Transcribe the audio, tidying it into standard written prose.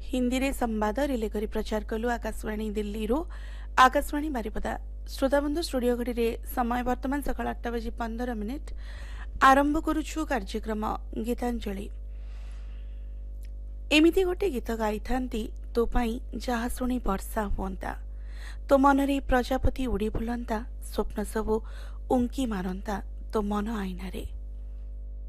हिंदी रे संवाद रिले करी प्रचार कलु आकाशवाणी दिल्ली रो आकाशवाणी बारिपदा। श्रोताबंधु स्टूडियो घड़ी रे समय वर्तमान सकाळ 8:15 आरंभ करुछु कार्यक्रम गीतांजलि। एमिति गोटे गीत गाई थांती तो पाई जहा शुणी वर्षा हुअंता, तो मनरे प्रजापति उड़ी बुलंता, स्वप्न सबु उंकी मारंता तो मन आईना रे।